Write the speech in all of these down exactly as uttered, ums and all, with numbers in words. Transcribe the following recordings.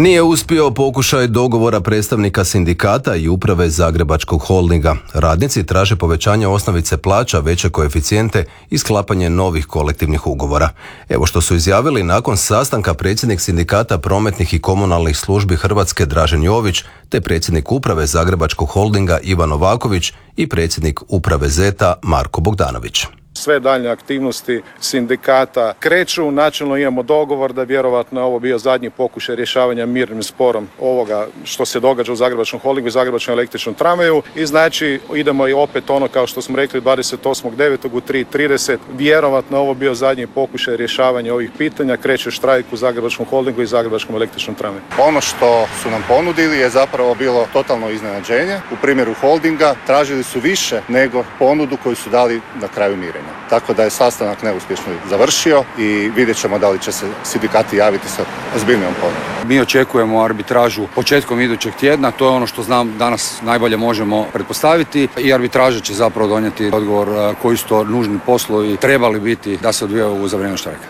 Nije uspio pokušaj dogovora predstavnika sindikata i uprave Zagrebačkog holdinga. Radnici traže povećanje osnovice plaća, veće koeficijente i sklapanje novih kolektivnih ugovora. Evo što su izjavili nakon sastanka predsjednik sindikata prometnih i komunalnih službi Hrvatske Dražen Jović, te predsjednik uprave Zagrebačkog holdinga Ivan Novaković i predsjednik uprave Zeta Marko Bogdanović. Sve daljnje aktivnosti sindikata kreću, načelno imamo dogovor da vjerovatno je ovo bio zadnji pokušaj rješavanja mirnim sporom ovoga što se događa u Zagrebačkom holdingu i Zagrebačkom električnom tramvaju i znači idemo i opet ono kao što smo rekli dvadeset osmog devetog u tri i trideset, vjerovatno je ovo bio zadnji pokušaj rješavanja ovih pitanja, kreće štrajk u Zagrebačkom holdingu i Zagrebačkom električnom tramvaju. Ono što su nam ponudili je zapravo bilo totalno iznenađenje. U primjeru holdinga tražili su više nego ponudu koju su dali na kraju mirenja. Tako da je sastanak neuspješno završio i vidjet ćemo da li će se sindikati javiti sa ozbiljnijom ponudom. Mi očekujemo arbitražu početkom idućeg tjedna, to je ono što znam danas najbolje možemo pretpostaviti i arbitraža će zapravo donijeti odgovor koji su to nužni poslovi trebali biti da se odvijaju za vrijeme štrajka.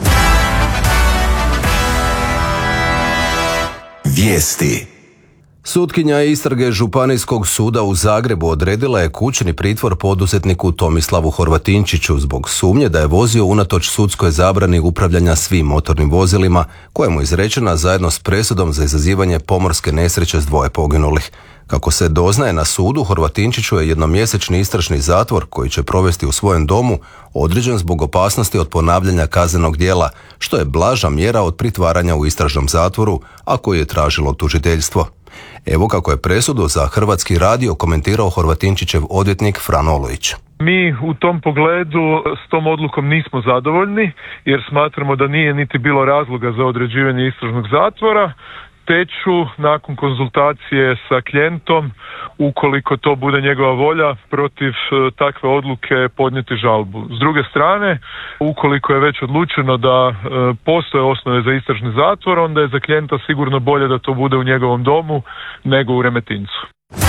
Vijesti. Sutkinja istrage Županijskog suda u Zagrebu odredila je kućni pritvor poduzetniku Tomislavu Horvatinčiću zbog sumnje da je vozio unatoč sudskoj zabrani upravljanja svim motornim vozilima, koja mu je izrečena zajedno s presudom za izazivanje pomorske nesreće s dvoje poginulih. Kako se doznaje na sudu, Horvatinčiću je jednomjesečni istražni zatvor koji će provesti u svojem domu određen zbog opasnosti od ponavljanja kaznenog djela, što je blaža mjera od pritvaranja u istražnom zatvoru, a koju je tražilo tužiteljstvo. Evo kako je presudu za Hrvatski radio komentirao Horvatinčićev odvjetnik Fran Olović. Mi u tom pogledu s tom odlukom nismo zadovoljni jer smatramo da nije niti bilo razloga za određivanje istražnog zatvora, te ću nakon konzultacije sa klijentom, ukoliko to bude njegova volja, protiv takve odluke podnijeti žalbu. S druge strane, ukoliko je već odlučeno da e, postoje osnove za istražni zatvor, onda je za klijenta sigurno bolje da to bude u njegovom domu nego u Remetincu.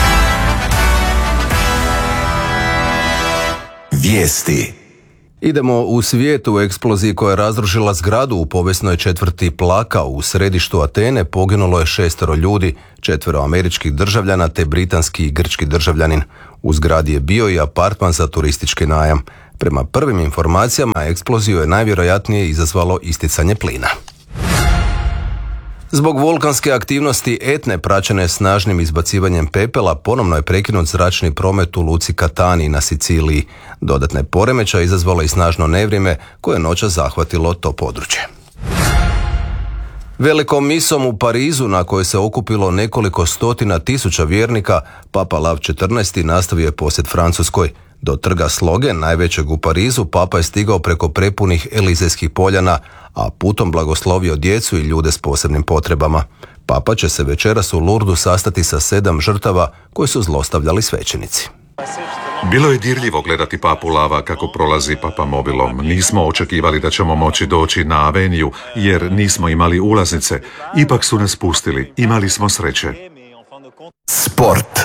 Vijesti. Idemo u svijetu. U eksploziji koja je razrušila zgradu u povijesnoj četvrti Plaka u središtu Atene poginulo je šestero ljudi, četvero američkih državljana te britanski i grčki državljanin. U zgradi je bio i apartman za turistički najam. Prema prvim informacijama, eksploziju je najvjerojatnije izazvalo isticanje plina. Zbog vulkanske aktivnosti Etne praćene snažnim izbacivanjem pepela ponovno je prekinut zračni promet u luci Katani na Siciliji. Dodatne poremećaje izazvalo i snažno nevrijeme koje je noćas zahvatilo to područje. Velikom misom u Parizu na kojoj se okupilo nekoliko stotina tisuća vjernika, Papa Lav četrnaesti nastavio je posjet Francuskoj. Do trga Sloge, najvećeg u Parizu, Papa je stigao preko prepunih Elizejskih poljana, a putom blagoslovio djecu i ljude s posebnim potrebama. Papa će se večeras u Lurdu sastati sa sedam žrtava koje su zlostavljali svećenici. Bilo je dirljivo gledati Papu Lava kako prolazi papamobilom. Nismo očekivali da ćemo moći doći na aveniju jer nismo imali ulaznice. Ipak su nas pustili. Imali smo sreće. Sport.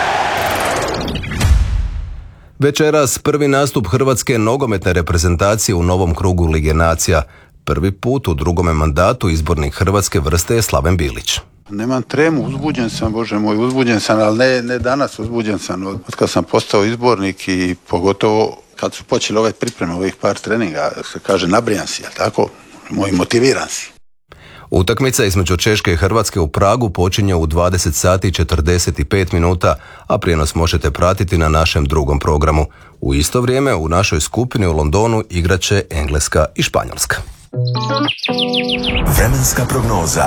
Večeras prvi nastup hrvatske nogometne reprezentacije u novom krugu Lige nacija. Prvi put u drugome mandatu izbornik hrvatske vrste je Slaven Bilić. Nemam tremu, uzbuđen sam, Bože moj, uzbuđen sam, ali ne, ne danas, uzbuđen sam od, od kad sam postao izbornik i pogotovo kad su počeli ove pripreme, ovih par treninga, se kaže nabrijan si, jel tako? Moj motiviran si. Utakmica između Češke i Hrvatske u Pragu počinje u dvadeset sati i četrdeset pet minuta, a prijenos možete pratiti na našem drugom programu. U isto vrijeme u našoj skupini u Londonu igraće Engleska i Španjolska. Vremenska prognoza.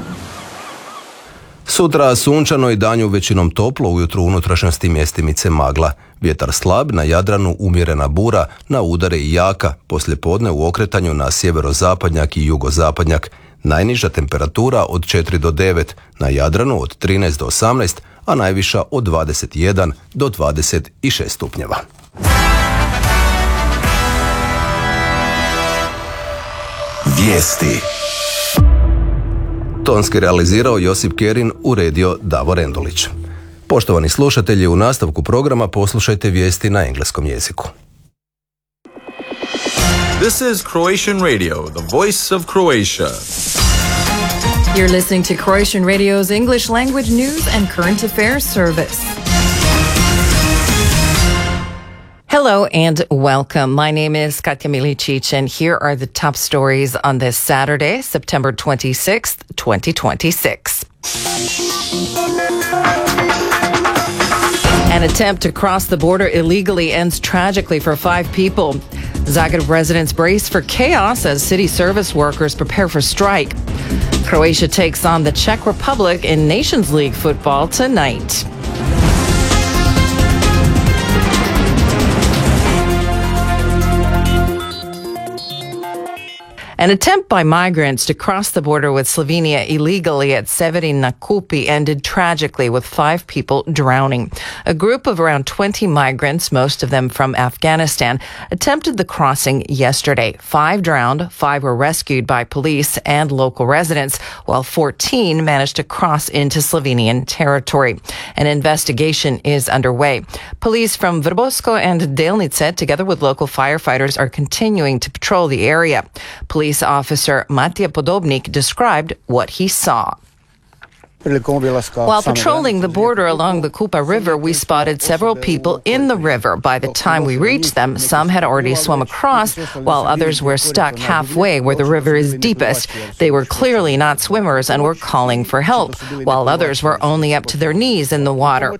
Sutra sunčano i danju većinom toplo, ujutro u unutrašnjosti mjestimice magla. Vjetar slab, na Jadranu umjerena bura, na udare i jaka, poslijepodne u okretanju na sjeverozapadnjak i jugozapadnjak. Najniža temperatura od četiri do devet, na Jadranu od trinaest do osamnaest, a najviša od dvadeset jedan do dvadeset šest stupnjeva. Vijesti. Tonski realizirao Josip Kerin, uredio Davor Endulić. Poštovani slušatelji, u nastavku programa poslušajte vijesti na engleskom jeziku. This is Croatian Radio, the voice of Croatia. You're listening to Croatian Radio's English language news and current affairs service. Hello and welcome. My name is Katja Milicic, and here are the top stories on this Saturday, September twenty-sixth, twenty twenty-six. An attempt to cross the border illegally ends tragically for five people. Zagreb residents brace for chaos as city service workers prepare for strike. Croatia takes on the Czech Republic in Nations League football tonight. An attempt by migrants to cross the border with Slovenia illegally at Severin na Kupi ended tragically with five people drowning. A group of around twenty migrants, most of them from Afghanistan, attempted the crossing yesterday. Five drowned, five were rescued by police and local residents, while fourteen managed to cross into Slovenian territory. An investigation is underway. Police from Vrbovsko and Delnice, together with local firefighters, are continuing to patrol the area. Police officer Matija Podobnik described what he saw. While patrolling the border along the Kupa River, we spotted several people in the river. By the time we reached them, some had already swum across, while others were stuck halfway where the river is deepest. They were clearly not swimmers and were calling for help, while others were only up to their knees in the water.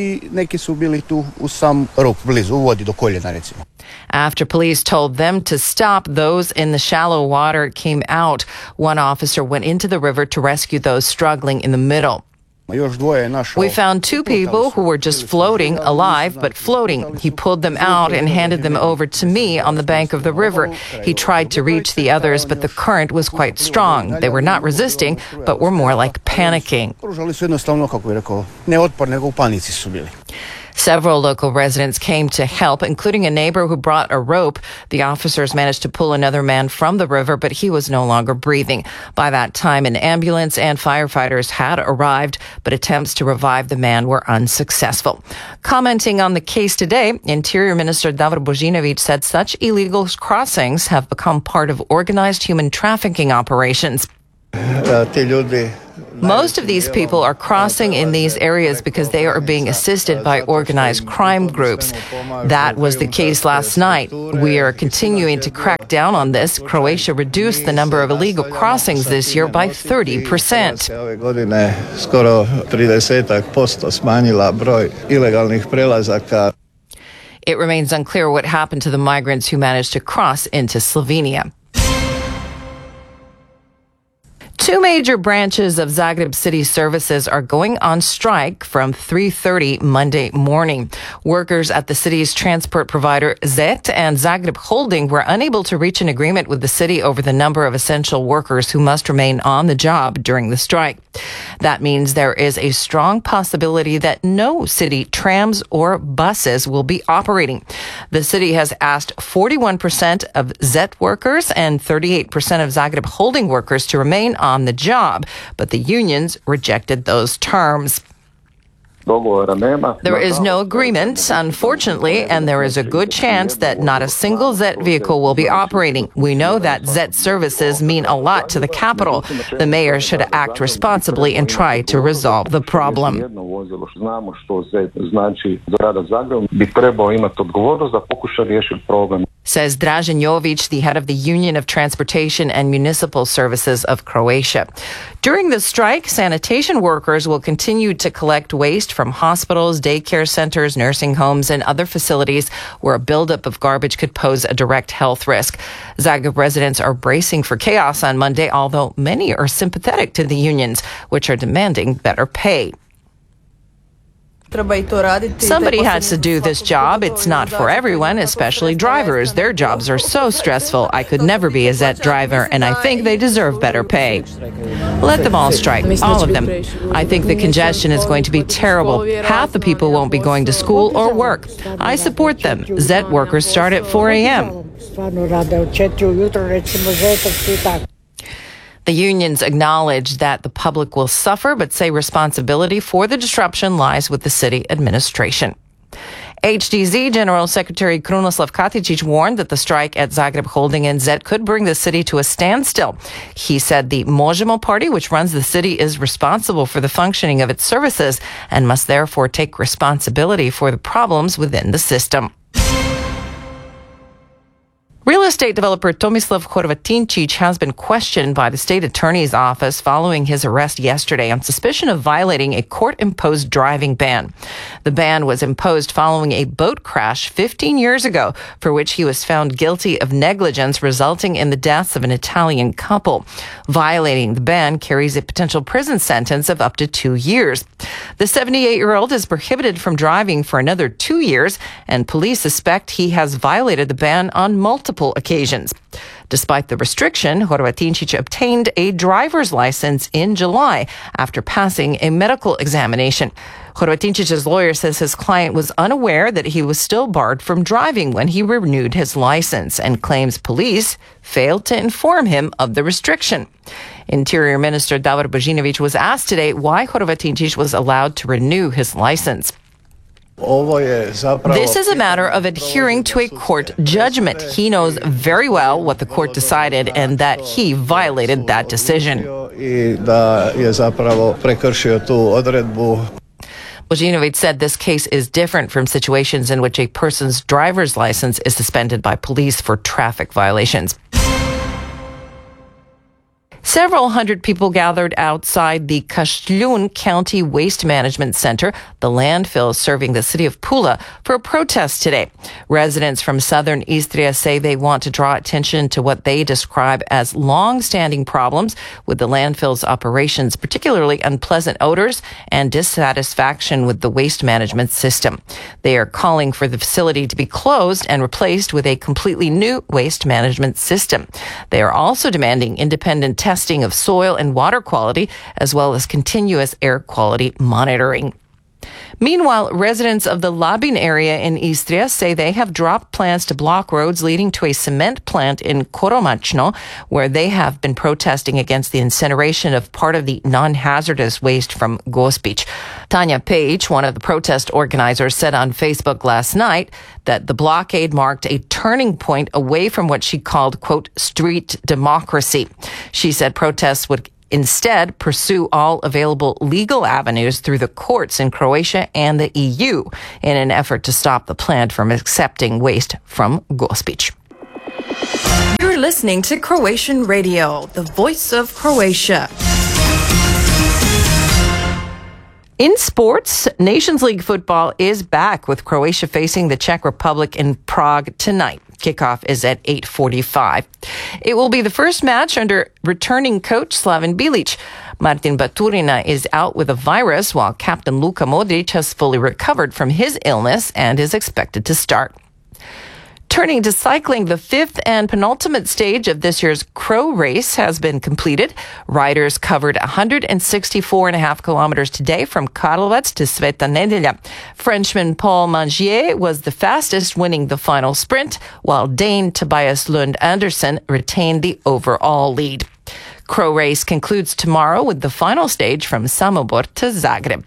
After police told them to stop, those in the shallow water came out. One officer went into the river to rescue those struggling in the middle. We found two people who were just floating, alive, but floating. He pulled them out and handed them over to me on the bank of the river. He tried to reach the others, but the current was quite strong. They were not resisting, but were more like panicking. Several local residents came to help, including a neighbor who brought a rope. The officers managed to pull another man from the river, but he was no longer breathing. By that time, an ambulance and firefighters had arrived, but attempts to revive the man were unsuccessful. Commenting on the case today, Interior Minister Davor Božinović said such illegal crossings have become part of organized human trafficking operations. Most of these people are crossing in these areas because they are being assisted by organized crime groups. That was the case last night. We are continuing to crack down on this. Croatia reduced the number of illegal crossings this year by thirty percent. It remains unclear what happened to the migrants who managed to cross into Slovenia. Two major branches of Zagreb City Services are going on strike from three thirty Monday morning. Workers at the city's transport provider Z E T and Zagreb Holding were unable to reach an agreement with the city over the number of essential workers who must remain on the job during the strike. That means there is a strong possibility that no city trams or buses will be operating. The city has asked forty-one percent of Z E T workers and thirty-eight percent of Zagreb Holding workers to remain on on the job, but the unions rejected those terms. There is no agreement, unfortunately, and there is a good chance that not a single Z E T vehicle will be operating. We know that Z E T services mean a lot to the capital. The mayor should act responsibly and try to resolve the problem. Says Dražen Jović, the head of the Union of Transportation and Municipal Services of Croatia. During the strike, sanitation workers will continue to collect waste from hospitals, daycare centers, nursing homes, and other facilities where a buildup of garbage could pose a direct health risk. Zagreb residents are bracing for chaos on Monday, although many are sympathetic to the unions, which are demanding better pay. Somebody has to do this job. It's not for everyone, especially drivers. Their jobs are so stressful. I could never be a Z E T driver, and I think they deserve better pay. Let them all strike, all of them. I think the congestion is going to be terrible. Half the people won't be going to school or work. I support them. Z E T workers start at four a.m. The unions acknowledge that the public will suffer, but say responsibility for the disruption lies with the city administration. H D Z General Secretary Krunoslav Katičić warned that the strike at Zagreb Holding and Z E T could bring the city to a standstill. He said the Možemo party, which runs the city, is responsible for the functioning of its services and must therefore take responsibility for the problems within the system. Real estate developer Tomislav Horvatinčić has been questioned by the state attorney's office following his arrest yesterday on suspicion of violating a court-imposed driving ban. The ban was imposed following a boat crash fifteen years ago, for which he was found guilty of negligence resulting in the deaths of an Italian couple. Violating the ban carries a potential prison sentence of up to two years. The seventy-eight-year-old is prohibited from driving for another two years, and police suspect he has violated the ban on multiple occasions. Despite the restriction, Horvatinčić obtained a driver's license in July after passing a medical examination. Horvatinčić's lawyer says his client was unaware that he was still barred from driving when he renewed his license and claims police failed to inform him of the restriction. Interior Minister Davor Božinović was asked today why Horvatinčić was allowed to renew his license. This is a matter of adhering to a court judgment. He knows very well what the court decided and that he violated that decision. Božinović said this case is different from situations in which a person's driver's license is suspended by police for traffic violations. Several hundred people gathered outside the Kašljun County Waste Management Center, the landfill serving the city of Pula, for a protest today. Residents from southern Istria say they want to draw attention to what they describe as long-standing problems with the landfill's operations, particularly unpleasant odors and dissatisfaction with the waste management system. They are calling for the facility to be closed and replaced with a completely new waste management system. They are also demanding independent testing testing of soil and water quality, as well as continuous air quality monitoring. Meanwhile, residents of the Labin area in Istria say they have dropped plans to block roads leading to a cement plant in Koromačno, where they have been protesting against the incineration of part of the non-hazardous waste from Gospić. Tanya Page, one of the protest organizers, said on Facebook last night that the blockade marked a turning point away from what she called, quote, street democracy. She said protests would instead pursue all available legal avenues through the courts in Croatia and the E U in an effort to stop the plant from accepting waste from Gospić. You're listening to Croatian Radio, the voice of Croatia. In sports, Nations League football is back with Croatia facing the Czech Republic in Prague tonight. Kickoff is at eight forty-five. It will be the first match under returning coach Slaven Bilic. Martin Baturina is out with a virus, while captain Luka Modric has fully recovered from his illness and is expected to start. Turning to cycling, the fifth and penultimate stage of this year's Crow Race has been completed. Riders covered one hundred sixty-four and a half kilometers today from Karlovac to Sveta Nedelja. Frenchman Paul Mangier was the fastest, winning the final sprint, while Dane Tobias Lund Andersen retained the overall lead. Crow Race concludes tomorrow with the final stage from Samobor to Zagreb.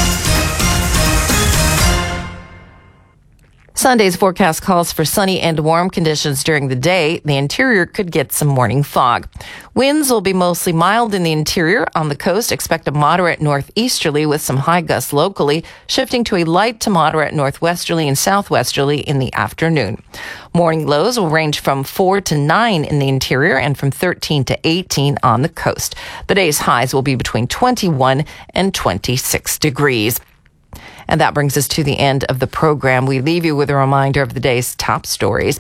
Sunday's forecast calls for sunny and warm conditions during the day. The interior could get some morning fog. Winds will be mostly mild in the interior. On the coast, expect a moderate northeasterly with some high gusts locally, shifting to a light to moderate northwesterly and southwesterly in the afternoon. Morning lows will range from four to nine in the interior and from thirteen to eighteen on the coast. The day's highs will be between twenty-one and twenty-six degrees. And that brings us to the end of the program. We leave you with a reminder of the day's top stories.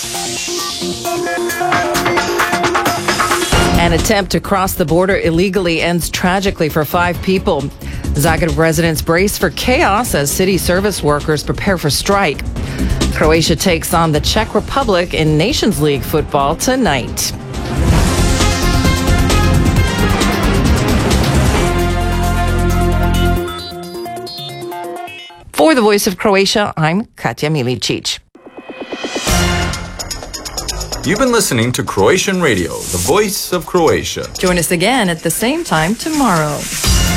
An attempt to cross the border illegally ends tragically for five people. Zagreb residents brace for chaos as city service workers prepare for strike. Croatia takes on the Czech Republic in Nations League football tonight. For the Voice of Croatia, I'm Katja Milicic. You've been listening to Croatian Radio, the voice of Croatia. Join us again at the same time tomorrow.